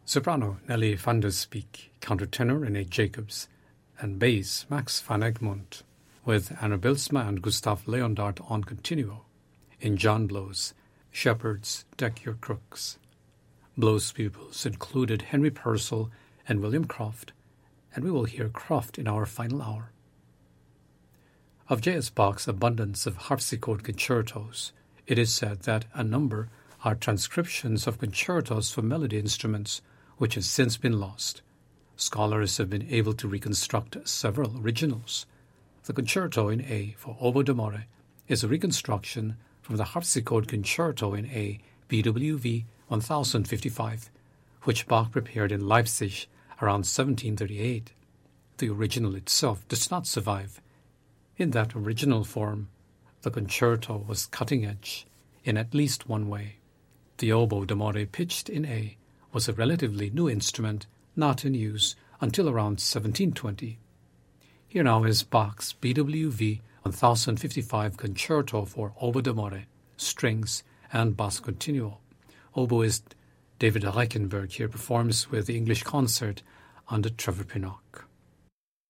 Soprano Nelly van der Speek, countertenor René Jacobs, and bass Max van Egmond, with Anna Bilsma and Gustav Leondart on continuo. In John Blow's Shepherds, Deck Your Crooks. Blow's pupils included Henry Purcell and William Croft, and we will hear Croft in our final hour. Of J.S. Bach's abundance of harpsichord concertos, it is said that a number are transcriptions of concertos for melody instruments which have since been lost. Scholars have been able to reconstruct several originals. The Concerto in A for oboe d'amore is a reconstruction from the harpsichord Concerto in A, BWV 1055, which Bach prepared in Leipzig around 1738. The original itself does not survive. In that original form, the concerto was cutting-edge in at least one way. The oboe d'amore pitched in A was a relatively new instrument, not in use until around 1720. Here now is Bach's BWV 1055 Concerto for oboe d'amore, strings, and bass continuo. Oboist David Reichenberg here performs with the English Concert under Trevor Pinnock.